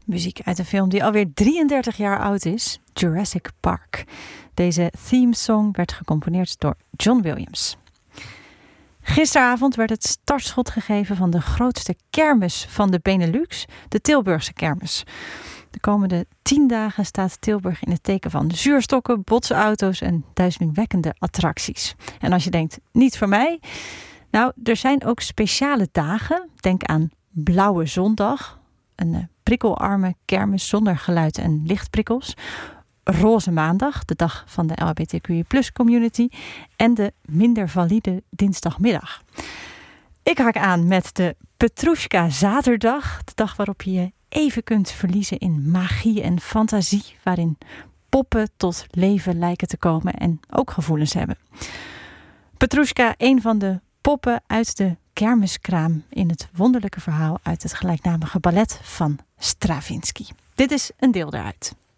Muziek uit een film die alweer 33 jaar oud is, Jurassic Park. Deze theme song werd gecomponeerd door John Williams. Gisteravond werd het startschot gegeven van de grootste kermis van de Benelux, de Tilburgse kermis. De komende 10 dagen staat Tilburg in het teken van zuurstokken, botsauto's en duizelingwekkende attracties. En als je denkt, niet voor mij? Nou, er zijn ook speciale dagen. Denk aan Blauwe Zondag, een prikkelarme kermis zonder geluid en lichtprikkels. Roze Maandag, de dag van de LHBTQI+ community. En de minder valide dinsdagmiddag. Ik haak aan met de Petrushka Zaterdag. De dag waarop je je even kunt verliezen in magie en fantasie. Waarin poppen tot leven lijken te komen en ook gevoelens hebben. Petrushka, een van de poppen uit de kermiskraam in het wonderlijke verhaal uit het gelijknamige ballet van Stravinsky. Dit is een deel daaruit.